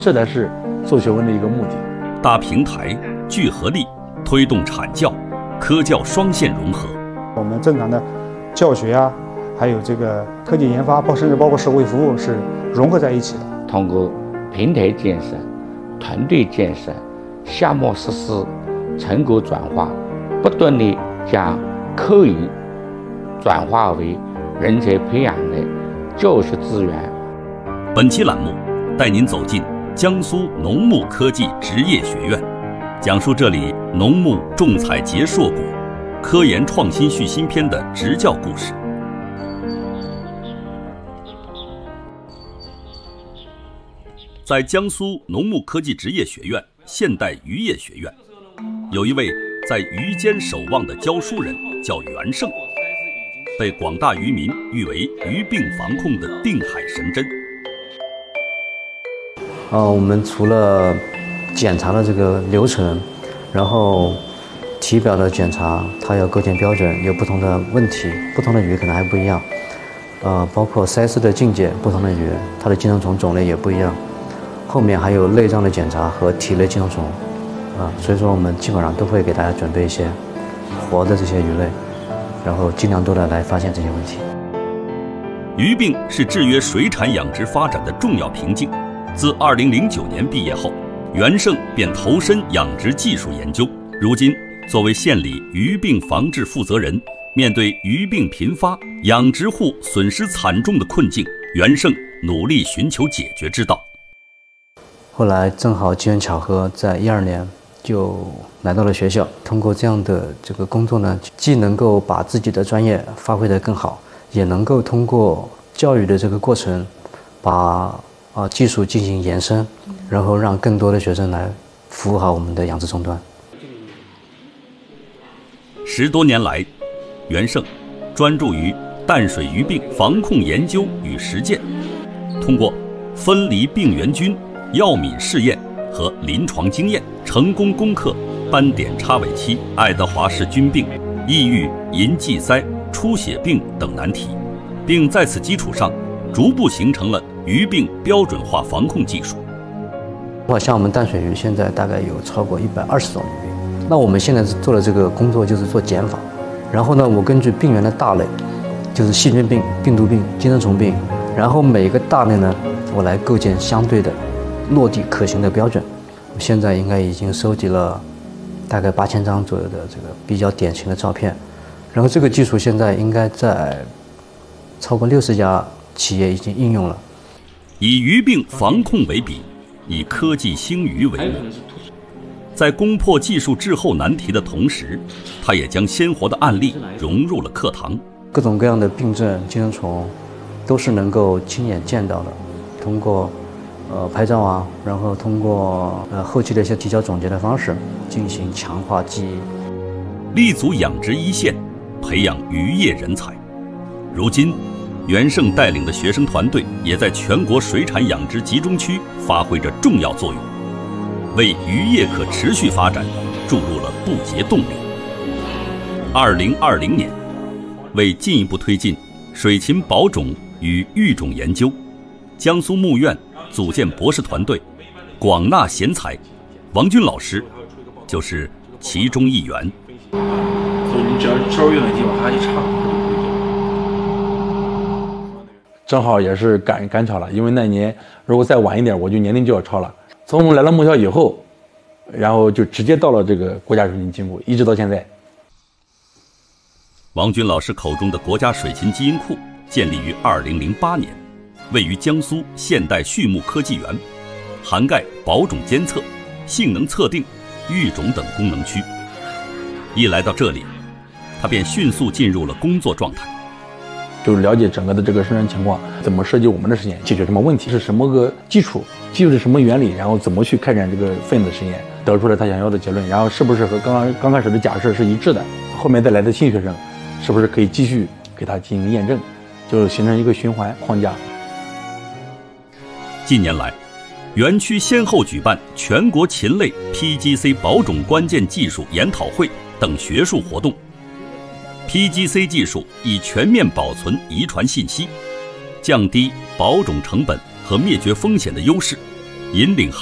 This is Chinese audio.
这才是做学问的一个目的。 大平台、聚合力，推动产教、科教双线融合。 我们正常的教学啊，还有这个科技研发，甚至包括社会服务是融合在一起的。 通过平台建设、团队建设、项目实施、成果转化，不断地将课余转化为人才培养的教学资源。 本期栏目带您走进江苏农牧科技职业学院，讲述这里农牧种采结硕果、科研创新续新篇的职教故事。在江苏农牧科技职业学院现代渔业学院，有一位在鱼间守望的教书人，叫袁胜，被广大渔民誉为鱼病防控的定海神针。 我们除了检查的这个流程，然后体表的检查，它有构建标准，有不同的问题，不同的鱼可能还不一样。包括鳃丝的境界，不同的鱼，它的寄生虫种类也不一样。后面还有内脏的检查和体内寄生虫，所以说我们基本上都会给大家准备一些活的这些鱼类，然后尽量多的来发现这些问题。 鱼病是制约水产养殖发展的重要瓶颈。自2009年毕业后，袁胜便投身养殖技术研究。如今，作为县里鱼病防治负责人，面对鱼病频发、养殖户损失惨重的困境，袁胜努力寻求解决之道。 后来正好机缘巧合，在12年就来到了学校。通过这样的这个工作呢，既能够把自己的专业发挥得更好，也能够通过教育的这个过程，把技术进行延伸，然后让更多的学生来服务好我们的养殖终端。 10多年来，袁胜专注于淡水鱼病防控研究与实践，通过分离病原菌、药敏试验和临床经验，成功攻克斑点叉尾期、爱德华氏菌病、抑郁、银济鳃、出血病等难题，并在此基础上逐步形成了鱼病标准化防控技术。 像我们淡水鱼现在大概有超过120种鱼病，那我们现在做的这个工作就是做减法，然后呢，我根据病原的大类，就是细菌病、病毒病、寄生虫病，然后每个大类呢，我来构建相对的落地可行的标准。现在应该已经收集了大概8000张左右的这个比较典型的照片，然后这个技术现在应该在超过60家企业已经应用了。 以鱼病防控为笔，以科技兴渔为目，在攻破技术滞后难题的同时，他也将鲜活的案例融入了课堂。 各种各样的病症、寄生虫都是能够亲眼见到的，通过拍照啊，然后通过后期的一些提交总结的方式进行强化记忆， 立足养殖一线，培养渔业人才。如今，袁胜带领的学生团队也在全国水产养殖集中区发挥着重要作用，为渔业可持续发展注入了不竭动力。2020年，为进一步推进水禽保种与育种研究，江苏牧院组建博士团队，广纳贤才，王军老师就是其中一员。 所以你只要稍微用点劲往它一插，正好也是赶巧了，因为那年如果再晚一点，我就年龄就要超了。从我们来了母校以后，然后就直接到了这个国家水禽基因库，一直到现在。 王军老师口中的国家水禽基因库建立于2008年，位于江苏现代畜牧科技园，涵盖保种监测、性能测定、育种等功能区。一来到这里，他便迅速进入了工作状态， 就是了解整个的这个生产情况，怎么设计我们的实验，解决什么问题，是什么个基础是什么原理，然后怎么去开展这个分子实验，得出了他想要的结论，然后是不是和刚开始的假设是一致的，后面再来的新学生是不是可以继续给他进行验证，就形成一个循环框架。 近年来，园区先后举办全国禽类 PGC 保种关键技术研讨会等学术活动。PGC 技术以全面保存遗传信息，降低保种成本和灭绝风险的优势， 引领